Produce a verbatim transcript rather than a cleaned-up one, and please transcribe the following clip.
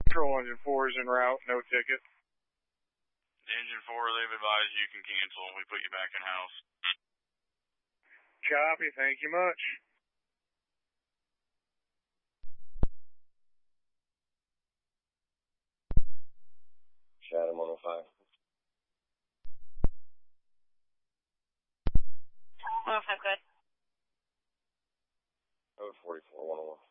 Patrol Engine four is en route, no ticket. Engine four, they've advised you can cancel. We put you back in house. Copy, thank you much. Chatham one oh five. one oh five, good. Code forty-four, one oh one.